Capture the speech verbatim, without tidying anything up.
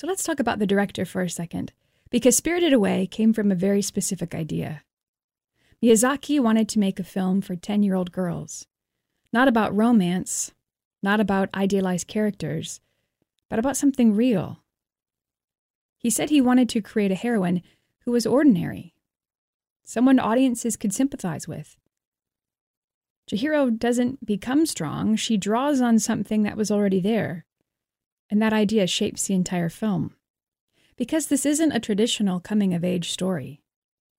So let's talk about the director for a second, because Spirited Away came from a very specific idea. Miyazaki wanted to make a film for ten-year-old girls, not about romance, not about idealized characters, but about something real. He said he wanted to create a heroine who was ordinary, someone audiences could sympathize with. Chihiro doesn't become strong, she draws on something that was already there, and that idea shapes the entire film. Because this isn't a traditional coming-of-age story.